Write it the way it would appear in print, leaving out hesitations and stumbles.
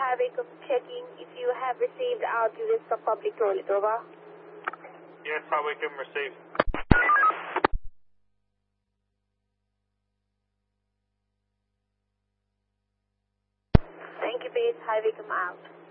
Highwaycom checking if you have received our units from public toilet, over. Yes, Highwaycom received. Thank you, base. Highwaycom out.